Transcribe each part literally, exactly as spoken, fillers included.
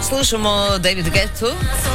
Slušamo David Guettu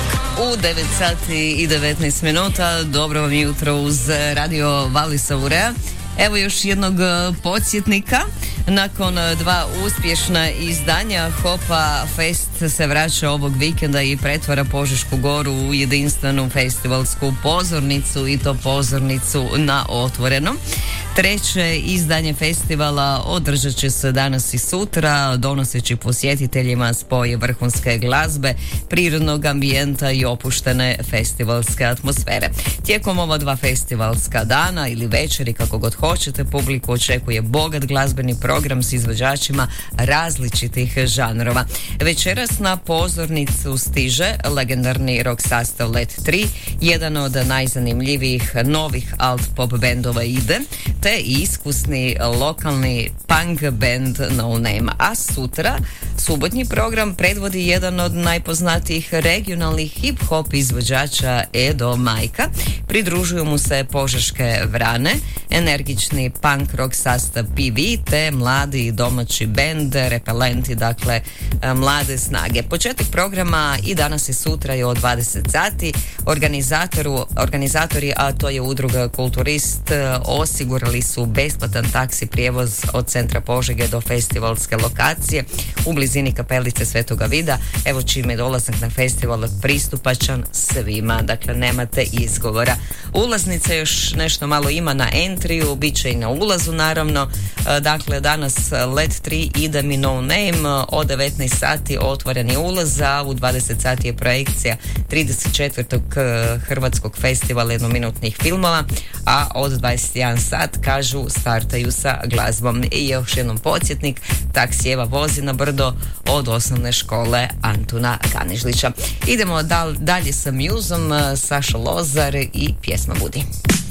u devet sati i devetnaest minuta. Dobro vam jutro uz radio Vali Saurea. Evo još jednog podsjetnika. Nakon dva uspješna izdanja Hopa Fest se vraća ovog vikenda i pretvara Požešku goru u jedinstvenu festivalsku pozornicu, i to pozornicu na otvorenom. Treće izdanje festivala održat će se danas i sutra, donoseći posjetiteljima spoj vrhunske glazbe, prirodnog ambijenta i opuštene festivalske atmosfere. Tijekom ova dva festivalska dana ili večeri, kako god hoćete, publiku očekuje bogat glazbeni program s izvođačima različitih žanrova. Večeras na pozornicu stiže legendarni rock sastav Let tri, jedan od najzanimljivijih novih alt pop bendova ide, te iskusni lokalni punk band No Name. A sutra subotnji program predvodi jedan od najpoznatijih regionalnih hip-hop izvođača Edo Majka. Pridružuju mu se Požeške Vrane, energični punk rock sastav P V te mladi domaći bend Repelenti, dakle mlade snage. Početak programa i danas i sutra je od dvadeset sati. Organizatoru, organizatori, a to je udruga Kulturist, osigurali su besplatan taksi prijevoz od centra Požege do festivalske lokacije u blizini kapelice Svetoga Vida. Evo, čime je dolazak na festival pristupačan svima, dakle nemate izgovora. Ulaznice još nešto malo ima na entriju, bit će i na ulazu naravno. Dakle, danas Let tri ide mi No Name, od devetnaest sati otvoreni ulaz, a u dvadeset sati je projekcija trideset četvrtog Hrvatskog festivala jednominutnih filmova, a od dvadeset jedan sat, kažu, startaju sa glazbom. I još jednom podsjetnik, taksijeva vozi na brdo od osnovne škole Antuna Kanižlića. Idemo dal, dalje sa Muzom, Saša Lozar i pjesma Budi.